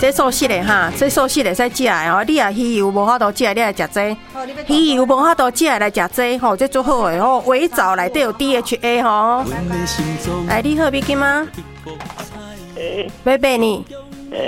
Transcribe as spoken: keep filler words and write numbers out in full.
这素食的哈，这素食会使食的吼。你啊鱼油无法度食，你来食这。鱼油无法度食，来食这吼，这最好的吼。围藻内底有 D H A 吼。来，你好，美金吗？要买呢？